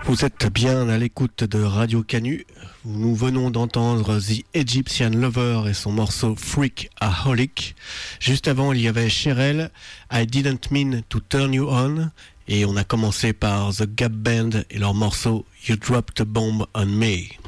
Vous êtes bien à l'écoute de Radio Canu. Nous venons d'entendre The Egyptian Lover et son morceau Freakaholic. Juste avant, il y avait Cherelle, I Didn't Mean to Turn You On. Et on a commencé par The Gap Band et leur morceau You Dropped a Bomb on Me.